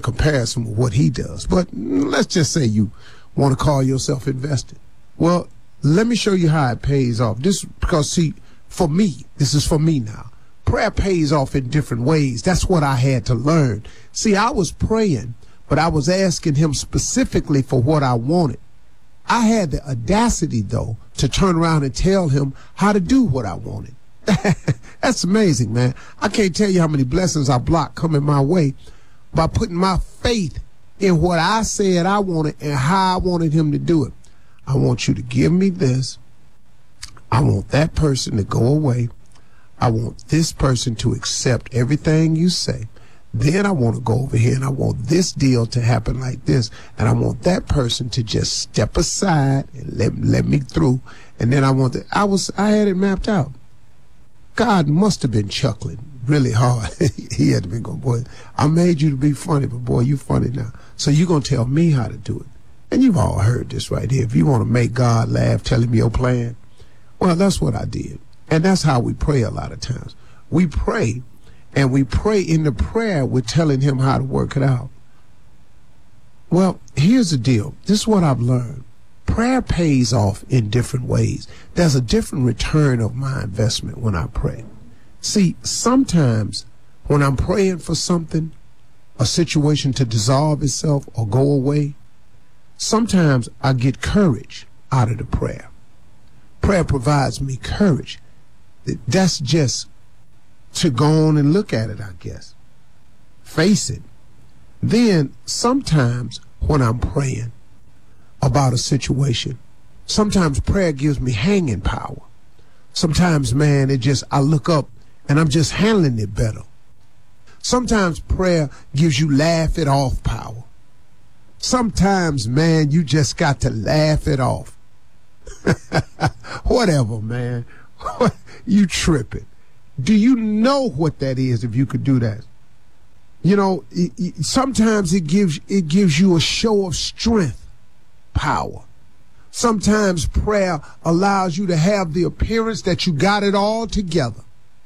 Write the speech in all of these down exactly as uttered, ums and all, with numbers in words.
comparison with what he does. But let's just say you want to call yourself invested. Well, let me show you how it pays off. This, because see, for me, this is for me now. Prayer pays off in different ways. That's what I had to learn. See, I was praying, but I was asking him specifically for what I wanted. I had the audacity, though, to turn around and tell him how to do what I wanted. That's amazing, man. I can't tell you how many blessings I blocked coming my way by putting my faith in what I said I wanted and how I wanted him to do it. I want you to give me this. I want that person to go away. I want this person to accept everything you say. Then I want to go over here and I want this deal to happen like this. And I want that person to just step aside and let, let me through. And then I want to, I was, I had it mapped out. God must have been chuckling really hard. He had to be going, boy, I made you to be funny, but boy, you funny now. So you're going to tell me how to do it. And you've all heard this right here. If you want to make God laugh, tell him your plan. Well, that's what I did. And that's how we pray a lot of times. We pray, and we pray in the prayer, we're telling him how to work it out. Well, here's the deal. This is what I've learned. Prayer pays off in different ways. There's a different return of my investment when I pray. See, sometimes when I'm praying for something, a situation to dissolve itself or go away, sometimes I get courage out of the prayer. Prayer provides me courage. That's just to go on and look at it, I guess. Face it. Then sometimes when I'm praying about a situation, sometimes prayer gives me hanging power. Sometimes, man, it just, I look up and I'm just handling it better. Sometimes prayer gives you laugh it off power. Sometimes, man, you just got to laugh it off. Whatever, man. You tripping. Do you know what that is if you could do that? You know, it, it, sometimes it gives it gives you a show of strength, power. Sometimes prayer allows you to have the appearance that you got it all together.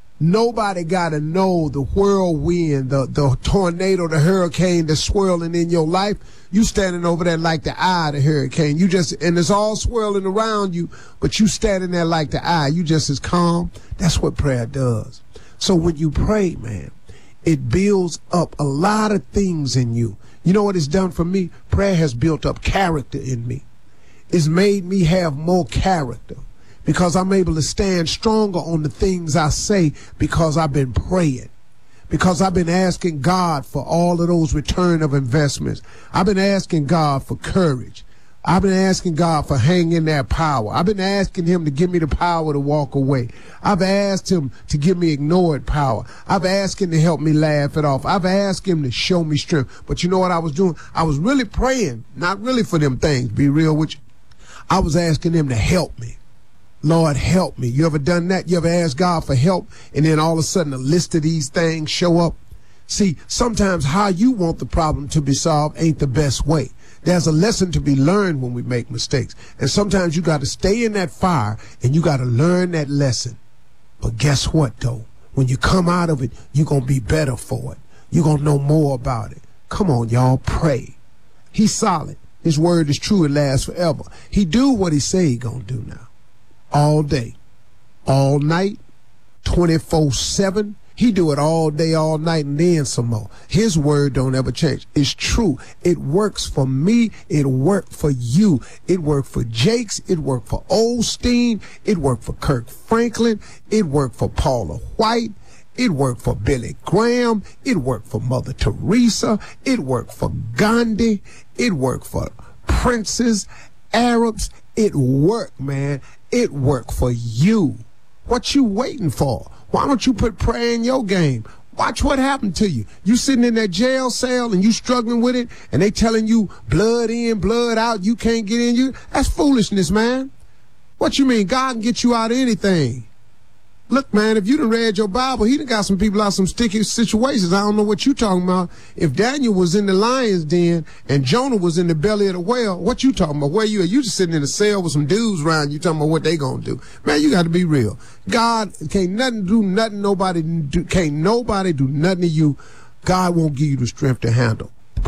Nobody got to know the whirlwind, the, the tornado, the hurricane that's swirling in your life. You standing over there like the eye of the hurricane. You just, and it's all swirling around you, but you standing there like the eye. You just as calm. That's what prayer does. So when you pray, man, it builds up a lot of things in you. You know what it's done for me? Prayer has built up character in me. It's made me have more character, because I'm able to stand stronger on the things I say because I've been praying, because I've been asking God for all of those return of investments. I've been asking God for courage. I've been asking God for hanging that power. I've been asking him to give me the power to walk away. I've asked him to give me ignored power. I've asked him to help me laugh it off. I've asked him to show me strength. But you know what I was doing? I was really praying, not really for them things, be real with you. I was asking him to help me. Lord, help me. You ever done that? You ever asked God for help and then all of a sudden a list of these things show up? See, sometimes how you want the problem to be solved ain't the best way. There's a lesson to be learned when we make mistakes. And sometimes you got to stay in that fire and you got to learn that lesson. But guess what, though? When you come out of it, you're going to be better for it. You're going to know more about it. Come on, y'all, pray. He's solid. His word is true. It lasts forever. He do what he say he going to do now. All day, all night, twenty-four seven. He do it all day, all night, and then some more. His word don't ever change. It's true. It works for me. It worked for you. It worked for Jakes. It worked for Osteen. It worked for Kirk Franklin. It worked for Paula White. It worked for Billy Graham. It worked for Mother Teresa. It worked for Gandhi. It worked for princes, Arabs. It worked, man. It worked for you. What you waiting for? Why don't you put prayer in your game? Watch what happened to you. You sitting in that jail cell and you struggling with it, and they telling you blood in, blood out, you can't get in. You That's foolishness, man. What you mean? God can get you out of anything. Look, man, if you done read your Bible, he done got some people out some sticky situations. I don't know what you talking about. If Daniel was in the lion's den and Jonah was in the belly of the whale, what you talking about? Where you are? You just sitting in a cell with some dudes around you talking about what they gonna do. Man, you got to be real. God can't nothing do nothing. Nobody do, can't nobody do nothing to you. God won't give you the strength to handle.